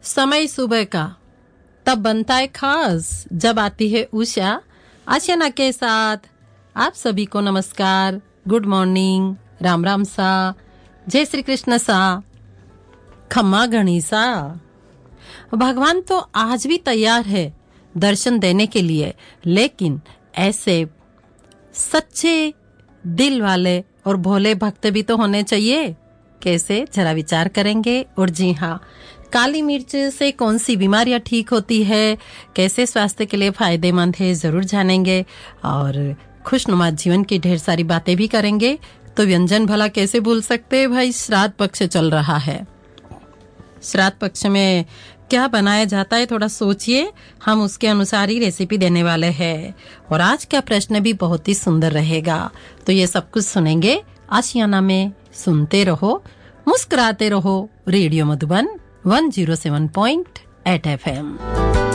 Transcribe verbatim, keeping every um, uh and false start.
समय सुबह का तब बनता है खास जब आती है उषा आशियाना के साथ। आप सभी को नमस्कार, गुड मॉर्निंग, राम राम सा, जय श्री कृष्ण सा, खम्मा गणिसा। भगवान तो आज भी तैयार है दर्शन देने के लिए, लेकिन ऐसे सच्चे दिल वाले और भोले भक्त भी तो होने चाहिए। कैसे, जरा विचार करेंगे। और जी हाँ, काली मिर्च से कौन सी बीमारियां ठीक होती है, कैसे स्वास्थ्य के लिए फायदेमंद है, जरूर जानेंगे। और खुशनुमा जीवन की ढेर सारी बातें भी करेंगे। तो व्यंजन भला कैसे भूल सकते भाई, श्राद्ध पक्ष चल रहा है। श्राद्ध पक्ष में क्या बनाया जाता है, थोड़ा सोचिए, हम उसके अनुसार ही रेसिपी देने वाले हैं। और आज का प्रश्न भी बहुत ही सुंदर रहेगा। तो ये सब कुछ सुनेंगे आशियाना में। सुनते रहो, मुस्कुराते रहो। Radio Madhuban one zero seven point eight F M.